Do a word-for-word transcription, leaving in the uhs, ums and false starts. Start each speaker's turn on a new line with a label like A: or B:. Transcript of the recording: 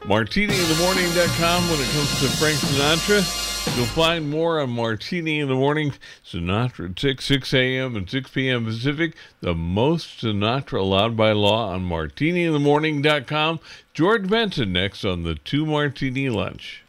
A: martini in the morning dot com when it comes to Frank Sinatra. You'll find more on Martini in the Morning. Sinatra at six, six a.m. and six p.m. Pacific. The most Sinatra allowed by law on martini in the morning dot com. George Benson next on the Two Martini Lunch.